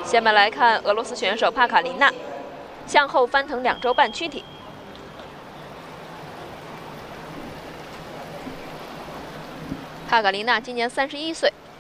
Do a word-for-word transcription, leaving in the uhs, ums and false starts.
下面来看俄罗斯选手帕卡琳娜，向后翻腾两周半躯体。帕卡琳娜今年三十一岁，